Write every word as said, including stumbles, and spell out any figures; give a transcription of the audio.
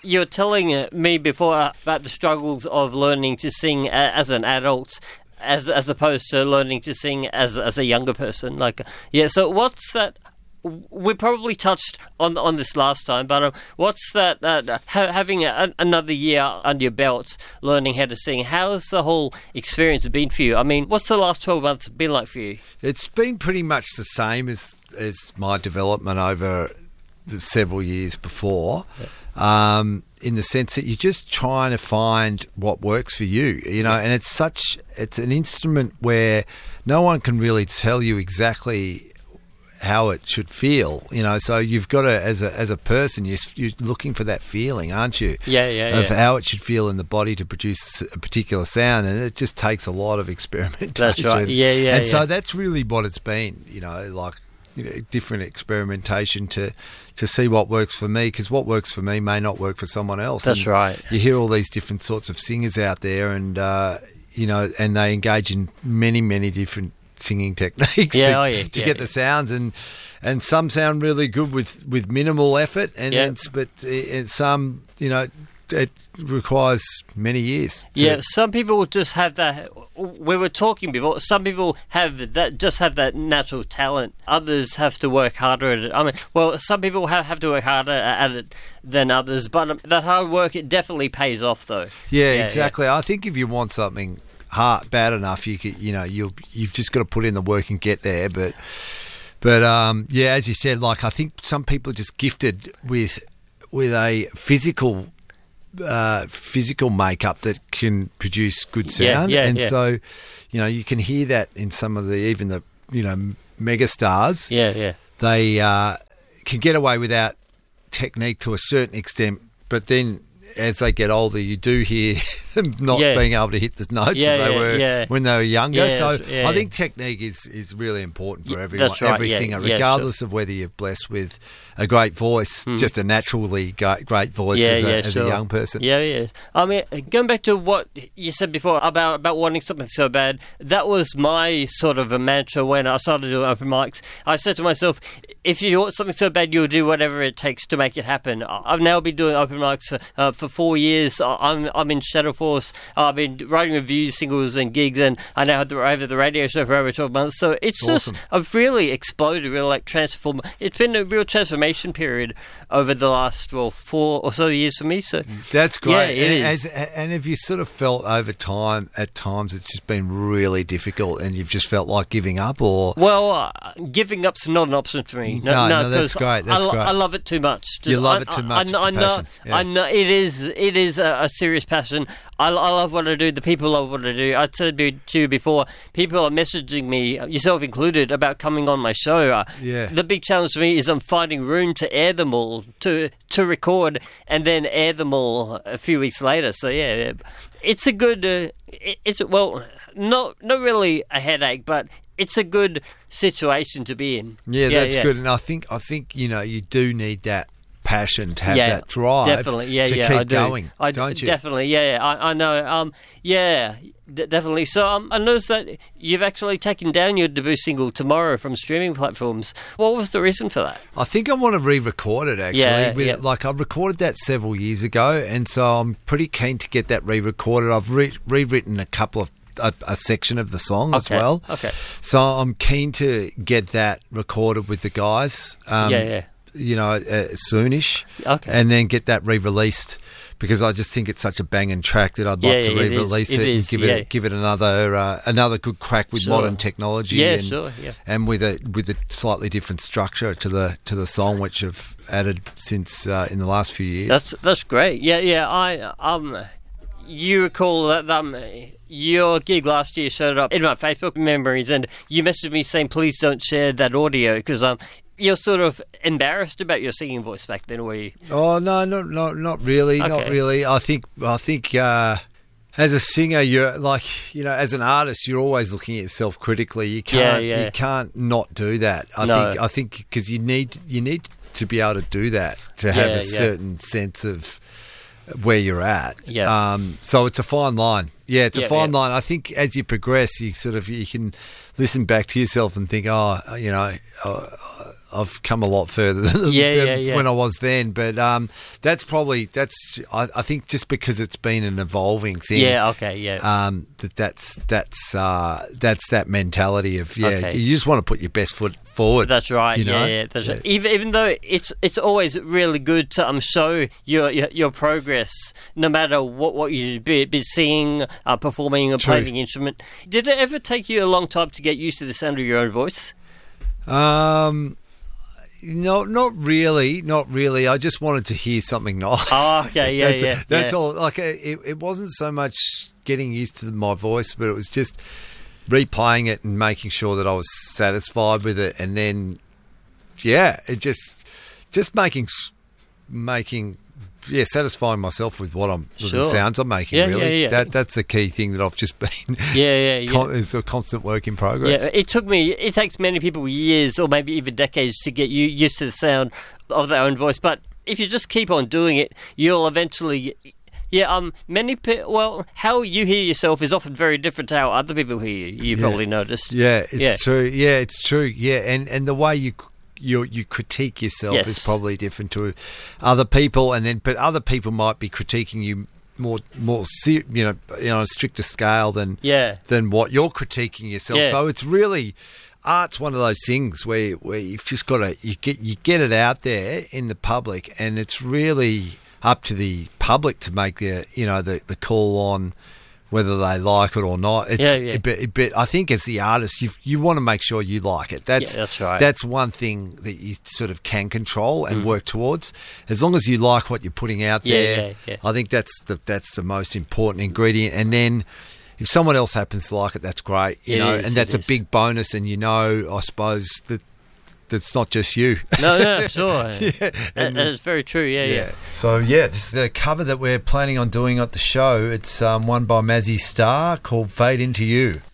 you were telling uh, me before about the struggles of learning to sing a- as an adult, as as opposed to learning to sing as as a younger person. Like, yeah. So what's that? We probably touched on on this last time, but um, what's that? Uh, ha- having a, another year under your belt, learning how to sing. How has the whole experience been for you? I mean, what's the last twelve months been like for you? It's been pretty much the same as as my development over the several years before. Yeah. Um, in the sense that you're just trying to find what works for you, you know, yeah. and it's such, it's an instrument where no one can really tell you exactly how it should feel, you know, so you've got to, as a as a person, you're, you're looking for that feeling, aren't you? Yeah, yeah, Of yeah. how it should feel in the body to produce a particular sound, and it just takes a lot of experimentation. That's right, yeah, yeah, And yeah. so that's really what it's been, you know, like, you know, different experimentation to to see what works for me, because what works for me may not work for someone else. That's and right. You hear all these different sorts of singers out there, and uh, you know, and they engage in many, many different singing techniques yeah, to, oh yeah, to yeah, get yeah. the sounds, and and some sound really good with, with minimal effort, and, Yeah. and but and some, you know, it requires many years. to- Yeah, some people just have that. We were talking before. Some people have that, just have that natural talent. Others have to work harder at it. I mean, well, some people have, have to work harder at it than others. But um, that hard work, it definitely pays off, though. Yeah, Yeah, exactly. I think if you want something hard, bad enough, you could, you know, you you've just got to put in the work and get there. But but um, yeah, as you said, like I think some people are just gifted with with a physical. Uh, physical makeup that can produce good sound, Yeah, yeah, and yeah. so you know you can hear that in some of the even the you know mega stars. Yeah, yeah. They uh, can get away without technique to a certain extent, but then as they get older, you do hear them not Yeah. being able to hit the notes Yeah, that they yeah, were yeah. when they were younger. Yeah, so that's- yeah, I yeah. think technique is, is really important for Yeah, everyone, that's right, every yeah, singer, yeah, regardless of whether you're blessed with a great voice, just a naturally great, great voice Hmm. Yeah, as, a, yeah, as sure. a young person. Yeah, yeah. I mean, going back to what you said before about, about wanting something so bad, that was my sort of a mantra when I started doing open mics. I said to myself, if you want something so bad, you'll do whatever it takes to make it happen. I've now been doing open mics for, uh, for four years. I'm I'm in Shadow Force. I've been writing reviews, singles, and gigs, and I now have the, over the radio show for over twelve months. So it's Awesome. just, I've really exploded, really like transformed. It's been a real transformation period over the last, well, four or so years for me. So That's great. Yeah, it and, is. As, and have you sort of felt over time, at times, it's just been really difficult and you've just felt like giving up, or... Well, uh, giving up's not an option for me. No, no, that's 'cause great, that's I, lo- great. I love it too much. You Just- love I- it too I- much, I, it's know, a I know, passion, yeah. I know it is. It is a, a serious passion. I, I love what I do. The people love what I do. I said to you before, people are messaging me, yourself included, about coming on my show. Uh, Yeah. The big challenge for me is I'm finding room to air them all, to to record and then air them all a few weeks later. So yeah, it's a good. Uh, it, it's well, not not really a headache, but it's a good situation to be in. Yeah, that's yeah. good. And I think, I think you know, you do need that passion to have Yeah, that drive definitely. Yeah, to yeah, keep I do. going, I don't you? Definitely, yeah, yeah. I, I know. Um, yeah, d- definitely. So um, I noticed that you've actually taken down your debut single Tomorrow from streaming platforms. What was the reason for that? I think I want to re-record it, actually. Yeah, with, yeah. Like, I recorded that several years ago, and so I'm pretty keen to get that re-recorded. I've re- rewritten a couple of A, a section of the song as Okay, well. okay. So I'm keen to get that recorded with the guys. Um, Yeah, yeah. You know, uh, soonish. Okay. And then get that re-released, because I just think it's such a banging track that I'd love Yeah, to it is. re-release It it, and is, give yeah. it give it another uh, another good crack with Sure. modern technology. Yeah, and, sure, yeah. And with a with a slightly different structure to the to the song, which I've added since uh, in the last few years. That's that's great. Yeah, yeah. I um, you recall that um, your gig last year showed up in my Facebook memories, and you messaged me saying, "Please don't share that audio," because um, you're sort of embarrassed about your singing voice back then, were you? Oh no, not not not really, not Okay. really. I think I think uh, as a singer, you're like, you know, as an artist, you're always looking at yourself critically. You can't Yeah, yeah. you can't not do that. I No. think I think because you need you need to be able to do that to have Yeah, a yeah. certain sense of where you're at. Yeah. Um, so it's a fine line. Yeah, it's Yeah, a fine yeah. line. I think as you progress, you sort of you can listen back to yourself and think, oh, you know, uh, I've come a lot further than, Yeah, than yeah, yeah. when I was then. But um, that's probably that's. I, I think just because it's been an evolving thing. Yeah. Okay. Yeah. Um, that that's that's uh, that's that mentality of yeah. Okay. You just want to put your best foot forward. That's right. You know? Yeah, yeah. That's Yeah. right. Even even though it's it's always really good to um show your your, your progress, no matter what what you be, be singing, uh, performing, or True. playing the instrument. Did it ever take you a long time to get used to the sound of your own voice? Um, no, not really, not really. I just wanted to hear something nice. Oh, okay, yeah, that's, yeah. That's yeah. all. Like uh, it, it wasn't so much getting used to my voice, but it was just replaying it and making sure that I was satisfied with it, and then yeah, it just just making making. Yeah, satisfying myself with what I'm, with the Sure. sounds I'm making. Yeah, really, yeah, yeah. that that's the key thing that I've just been. Yeah, yeah, yeah. Con- it's a constant work in progress. Yeah, it took me. It takes many people years, or maybe even decades, to get you used to the sound of their own voice. But if you just keep on doing it, you'll eventually. Yeah, um, many pe- well, how you hear yourself is often very different to how other people hear you. You Yeah. probably noticed. Yeah, it's Yeah. true. Yeah, it's true. Yeah, and and the way you you you critique yourself Yes. is probably different to other people, and then but other people might be critiquing you more more se- you know you know, on a stricter scale than Yeah. than what you're critiquing yourself. Yeah. So it's really art's one of those things where where you've just got to you get you get it out there in the public, and it's really up to the public to make the you know the the call on whether they like it or not. It's, Yeah, yeah. But, but I think as the artist, you you want to make sure you like it. That's Yeah, that's right. That's one thing that you sort of can control and work towards. As long as you like what you're putting out Yeah, there, yeah, yeah. I think that's the that's the most important ingredient. And then if someone else happens to like it, that's great. You It know, is, and that's it a is. big bonus. And you know, I suppose that that's not just you. No, no, sure. Yeah, That, and- that is very true. Yeah, yeah. So yeah, this is the cover that we're planning on doing at the show. It's um, one by Mazzy Star called "Fade Into You."